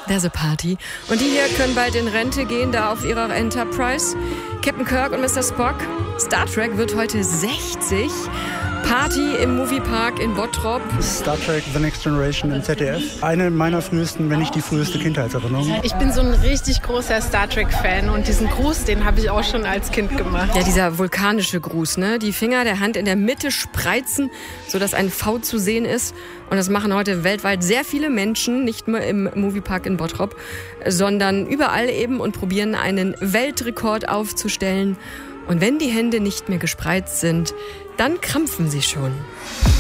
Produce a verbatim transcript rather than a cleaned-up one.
There's a Party. Und die hier können bald in Rente gehen, da auf ihrer Enterprise. Captain Kirk und Mister Spock. Star Trek wird heute sechzig. Party im Moviepark in Bottrop. Star Trek The Next Generation im Z D F. Eine meiner frühesten, wenn nicht die früheste Kindheitserinnerung. Ich bin so ein richtig großer Star Trek-Fan und diesen Gruß, den habe ich auch schon als Kind gemacht. Ja, dieser vulkanische Gruß, ne? Die Finger der Hand in der Mitte spreizen, sodass ein V zu sehen ist. Und das machen heute weltweit sehr viele Menschen, nicht nur im Moviepark in Bottrop, sondern überall eben und probieren einen Weltrekord aufzustellen. Und wenn die Hände nicht mehr gespreizt sind, dann krampfen sie schon.